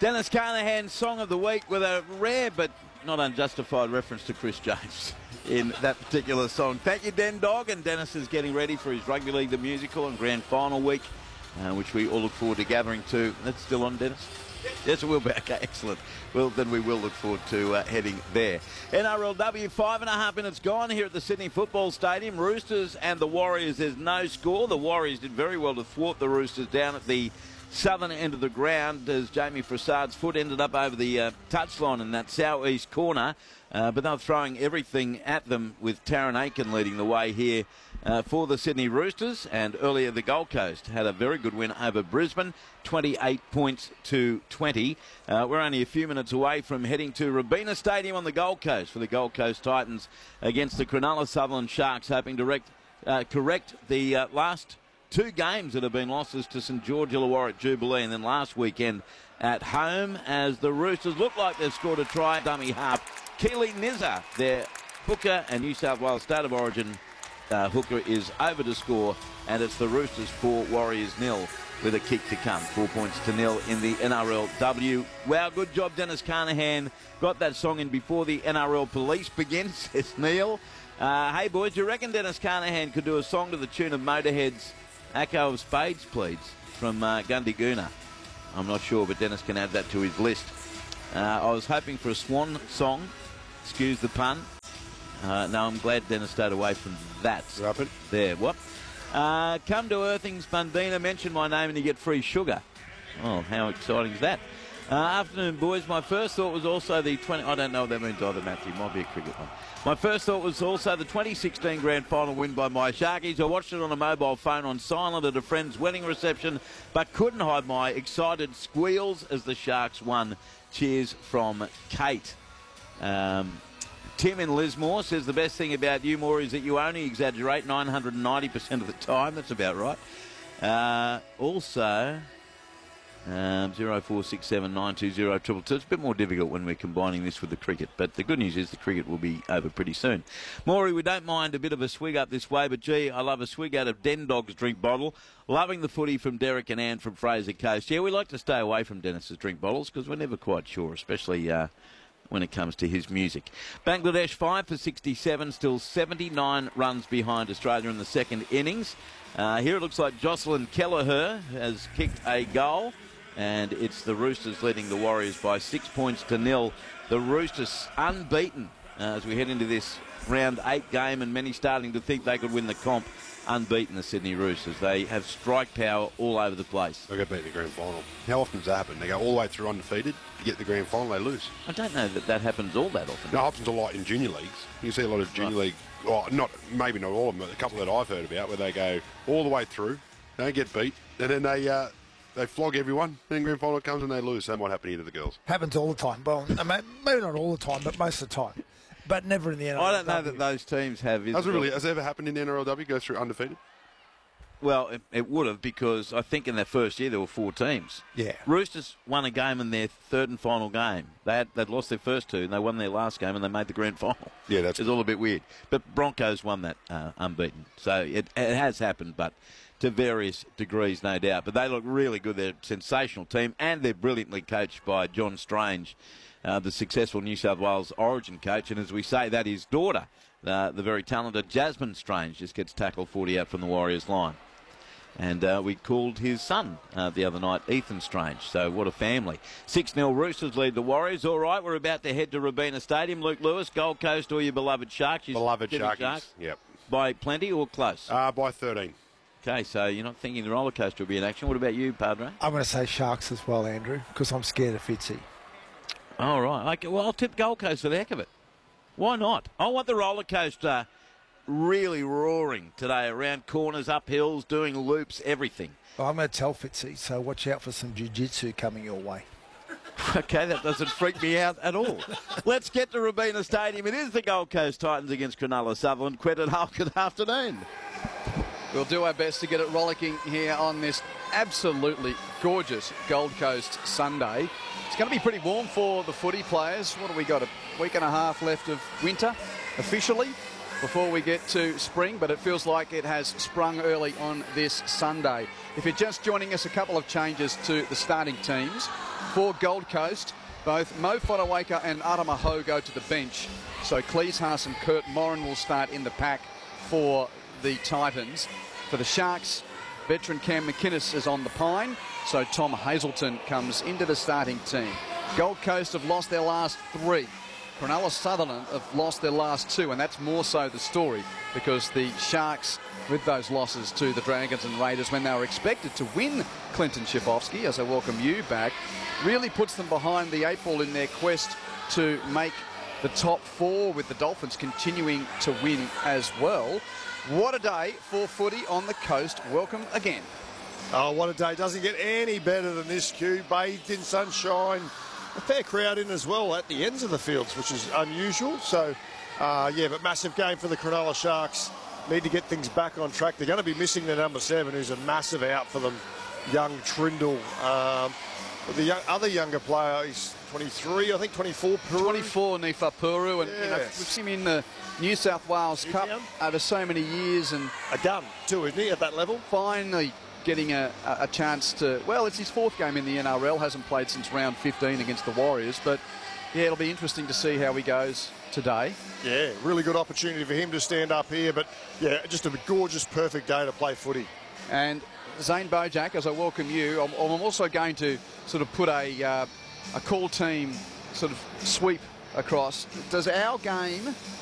Dennis Carnahan's Song of the Week with a rare but not unjustified reference to Chris James in that particular song. Thank you, Den Dog. And Dennis is getting ready for his Rugby League the Musical and Grand Final week, which we all look forward to gathering to. That's still on, Dennis? Yes, it will be. Okay, excellent. Well, then we will look forward to heading there. NRLW, 5.5 minutes gone here at the Sydney Football Stadium. Roosters and the Warriors, there's no score. The Warriors did very well to thwart the Roosters down at the southern end of the ground as Jamie Fassad's foot ended up over the touchline in that southeast corner. But they were throwing everything at them with Taryn Aiken leading the way here for the Sydney Roosters. And earlier the Gold Coast had a very good win over Brisbane, 28 points to 20. We're only a few minutes away from heading to Robina Stadium on the Gold Coast for the Gold Coast Titans against the Cronulla Sutherland Sharks, hoping to correct the last two games that have been losses to St George Illawarra at Jubilee and then last weekend at home, as the Roosters look like they've scored a try. Dummy half Keely Nizza, their hooker and New South Wales State of Origin hooker, is over to score, and it's the Roosters 4, Warriors 0 with a kick to come. 4 points to 0 in the NRLW. Wow, good job, Dennis Carnahan. Got that song in before the NRL police begins, says Neil. Hey, boys, do you reckon Dennis Carnahan could do a song to the tune of Motorhead's Echo of Spades, please, from Gundy-Goona? I'm not sure, but Dennis can add that to his list. I was hoping for a swan song, excuse the pun. No, I'm glad Dennis stayed away from that. Rapid. There, what? Come to Earthings, Bundina, mention my name and you get free sugar. Oh, how exciting is that? Afternoon, boys. My first thought was also the 20... I don't know what that means either, Matthew. Might be a cricket one. My first thought was also the 2016 Grand Final win by my Sharkies. I watched it on a mobile phone on silent at a friend's wedding reception, but couldn't hide my excited squeals as the Sharks won. Cheers from Kate. Tim in Lismore says the best thing about you, Moore, is that you only exaggerate 990% of the time. That's about right. Also... 0467920222. It's a bit more difficult when we're combining this with the cricket, but the good news is the cricket will be over pretty soon. Maury, we don't mind a bit of a swig up this way, but gee, I love a swig out of Den Dog's drink bottle. Loving the footy from Derek and Ann from Fraser Coast. Yeah, we like to stay away from Dennis's drink bottles because we're never quite sure, especially when it comes to his music. Bangladesh 5 for 67, still 79 runs behind Australia in the second innings. Here it looks like Jocelyn Kelleher has kicked a goal, and it's the Roosters leading the Warriors by 6 points to 0. The Roosters unbeaten as we head into this round 8 game, and many starting to think they could win the comp. Unbeaten, the Sydney Roosters. They have strike power all over the place. They got beat in the grand final. How often does that happen? They go all the way through undefeated, you get the grand final, they lose. I don't know that happens all that often. No, it happens a lot in junior leagues. You see a lot of junior league, well, maybe not all of them, but a couple that I've heard about where they go all the way through, don't get beat, and then they flog everyone, then grand final comes and they lose. That might happen here to the girls. Happens all the time. Well, maybe not all the time, but most of the time. But never in the NRLW. I don't know that those teams have. Has it ever happened in the NRLW, go through undefeated? Well, it would have, because I think in their first year there were 4 teams. Yeah. Roosters won a game in their third and final game. They'd lost their first 2 and they won their last game and they made the grand final. Yeah, that's... It's all a bit weird. But Broncos won that unbeaten. So it has happened, but to various degrees, no doubt. But they look really good. They're a sensational team, and they're brilliantly coached by John Strange, the successful New South Wales Origin coach. And as we say, that his daughter, the very talented Jasmine Strange, just gets tackled 40 out from the Warriors line. And we called his son the other night, Ethan Strange. So what a family. 6-0 Roosters lead the Warriors. All right, we're about to head to Robina Stadium. Luke Lewis, Gold Coast or your beloved Sharks? Beloved Sharkies, yep. By plenty or close? By 13. Okay, so you're not thinking the roller coaster will be in action. What about you, Padre? I'm going to say Sharks as well, Andrew, because I'm scared of Fitzy. All right. Okay, well, I'll tip Gold Coast for the heck of it. Why not? I want the roller coaster really roaring today, around corners, up hills, doing loops, everything. Well, I'm going to tell Fitzy, so watch out for some jiu-jitsu coming your way. Okay, that doesn't freak me out at all. Let's get to Robina Stadium. It is the Gold Coast Titans against Cronulla Sutherland. Quentin Hull, good afternoon. We'll do our best to get it rollicking here on this absolutely gorgeous Gold Coast Sunday. It's going to be pretty warm for the footy players. What have we got, a week and a half left of winter officially? before we get to spring, but it feels like it has sprung early on this Sunday. If you're just joining us, a couple of changes to the starting teams. For Gold Coast, both Mo Fotuaika and Adama Ho go to the bench. So Cleese Haas and Kurt Morin will start in the pack for the Titans. For the Sharks, veteran Cam McInnes is on the pine, so Tom Hazelton comes into the starting team. Gold Coast have lost their last 3. Cronulla Sutherland have lost their last 2, and that's more so the story because the Sharks, with those losses to the Dragons and Raiders when they were expected to win, Clinton Schifofsky, as I welcome you back, really puts them behind the 8 ball in their quest to make the top 4, with the Dolphins continuing to win as well. What a day for footy on the coast. Welcome again. Oh, what a day. Doesn't get any better than this, Q. Bathed in sunshine. A fair crowd in as well at the ends of the fields, which is unusual. So, yeah, but massive game for the Cronulla Sharks. Need to get things back on track. They're going to be missing their number 7, who's a massive out for them, young Trindle. The other younger player is 23, I think 24. Puru. 24, Nifa Puru, and Yes. you know, we've seen him in the New South Wales Cup over so many years, and A gun, too, isn't he, at that level? finally getting a chance to, well, it's his 4th game in the NRL, hasn't played since round 15 against the Warriors, but yeah, it'll be interesting to see how he goes today. Yeah, really good opportunity for him to stand up here, but yeah, just a gorgeous, perfect day to play footy. And Zane Bojack, as I welcome you, I'm also going to sort of put a call team sort of sweep across. Does our game